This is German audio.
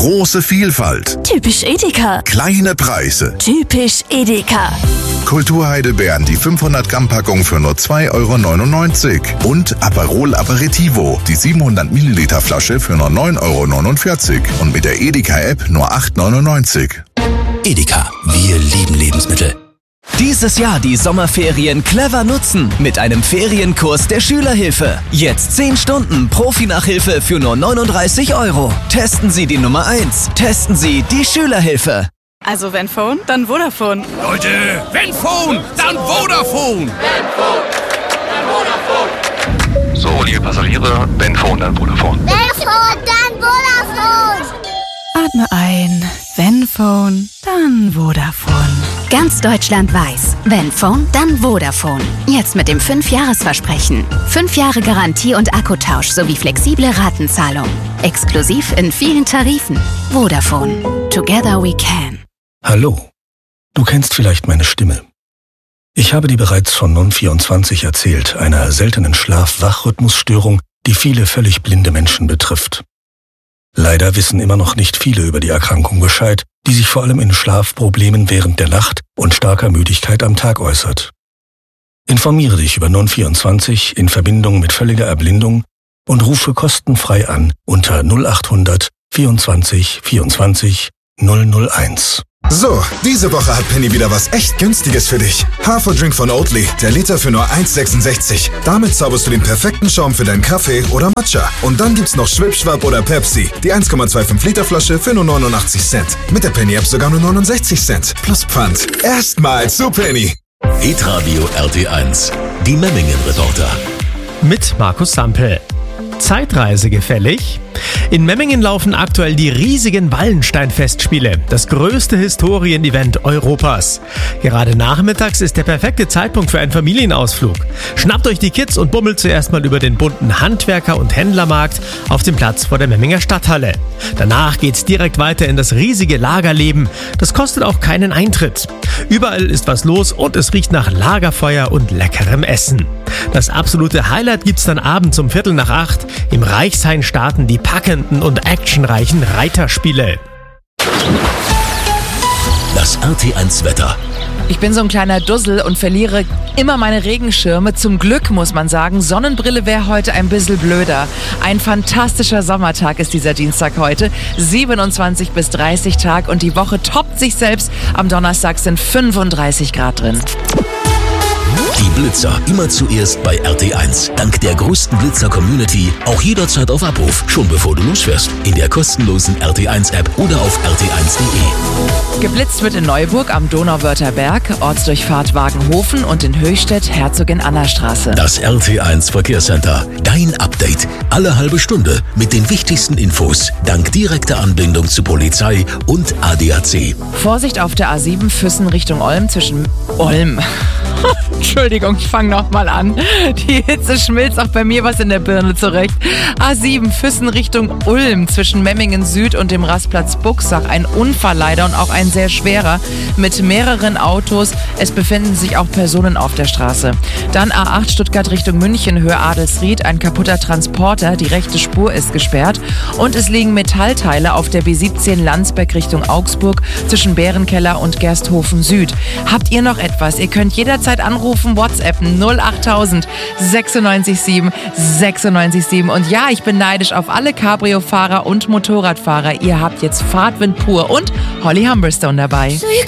Große Vielfalt. Typisch Edeka. Kleine Preise. Typisch Edeka. Kulturheidelbeeren, die 500 Gramm Packung für nur 2,99 € und Aperol Aperitivo, die 700 Milliliter Flasche für nur 9,49 € und mit der Edeka-App nur 8,99 €. Edeka, wir lieben Lebensmittel. Dieses Jahr die Sommerferien clever nutzen mit einem Ferienkurs der Schülerhilfe. Jetzt 10 Stunden Profi-Nachhilfe für nur 39 €. Testen Sie die Nummer 1. Testen Sie die Schülerhilfe. Also wenn Phone, dann Vodafone. Leute, wenn Phone, dann Vodafone. So, liebe Passagiere, wenn Phone, dann Vodafone. Wenn Phone, dann Vodafone. Atme ein. Wenn Phone, dann Vodafone. Ganz Deutschland weiß, wenn Phone, dann Vodafone. Jetzt mit dem 5-Jahres-Versprechen. 5 Jahre Garantie und Akkutausch sowie flexible Ratenzahlung. Exklusiv in vielen Tarifen. Vodafone. Together we can. Hallo. Du kennst vielleicht meine Stimme. Ich habe dir bereits von Non-24 erzählt, einer seltenen Schlaf-Wach-Rhythmusstörung, die viele völlig blinde Menschen betrifft. Leider wissen immer noch nicht viele über die Erkrankung Bescheid, die sich vor allem in Schlafproblemen während der Nacht und starker Müdigkeit am Tag äußert. Informiere dich über Non-24 in Verbindung mit völliger Erblindung und rufe kostenfrei an unter 0800 24 24 001. So, diese Woche hat Penny wieder was echt Günstiges für dich. Haferdrink von Oatly, der Liter für nur 1,66. Damit zauberst du den perfekten Schaum für deinen Kaffee oder Matcha. Und dann gibt's noch Schwipschwapp oder Pepsi, die 1,25 Liter Flasche für nur 89 Cent. Mit der Penny-App sogar nur 69 Cent. Plus Pfand. Erstmal zu Penny. Hitradio RT1, die Memmingen-Reporter. Mit Markus Sampel. Zeitreise gefällig? In Memmingen laufen aktuell die riesigen Wallenstein-Festspiele, das größte Historien-Event Europas. Gerade nachmittags ist der perfekte Zeitpunkt für einen Familienausflug. Schnappt euch die Kids und bummelt zuerst mal über den bunten Handwerker- und Händlermarkt auf dem Platz vor der Memminger Stadthalle. Danach geht's direkt weiter in das riesige Lagerleben. Das kostet auch keinen Eintritt. Überall ist was los und es riecht nach Lagerfeuer und leckerem Essen. Das absolute Highlight gibt's dann abends um 7:45. Im Reichshain starten die packenden und actionreichen Reiterspiele. Das RT1-Wetter. Ich bin so ein kleiner Dussel und verliere immer meine Regenschirme. Zum Glück muss man sagen, Sonnenbrille wäre heute ein bisschen blöder. Ein fantastischer Sommertag ist dieser Dienstag heute. 27 bis 30 Tag und die Woche toppt sich selbst. Am Donnerstag sind 35 Grad drin. Die Blitzer immer zuerst bei RT1. Dank der größten Blitzer-Community auch jederzeit auf Abruf. Schon bevor du losfährst. In der kostenlosen RT1-App oder auf rt1.de. Geblitzt wird in Neuburg am Donauwörther Berg, Ortsdurchfahrt Wagenhofen und in Höchstädt Herzogin-Anna-Straße. Das RT1 Verkehrscenter. Dein Update. Alle halbe Stunde mit den wichtigsten Infos. Dank direkter Anbindung zu Polizei und ADAC. Vorsicht auf der A7 Füssen Richtung Olm zwischen Olm. Entschuldigung, ich fange nochmal an. Die Hitze schmilzt auch bei mir was in der Birne zurecht. A7 Füssen Richtung Ulm zwischen Memmingen Süd und dem Rastplatz Buxach. Ein Unfall leider und auch ein sehr schwerer mit mehreren Autos. Es befinden sich auch Personen auf der Straße. Dann A8 Stuttgart Richtung München, Höhe Adelsried. Ein kaputter Transporter, die rechte Spur ist gesperrt. Und es liegen Metallteile auf der B17 Landsberg Richtung Augsburg zwischen Bärenkeller und Gersthofen Süd. Habt ihr noch etwas? Ihr könnt jederzeit anrufen, WhatsAppen 08000 96 7 96 7. Und ja, ich bin neidisch auf alle Cabrio-Fahrer und Motorradfahrer. Ihr habt jetzt Fahrtwind pur und Holly Humberstone dabei.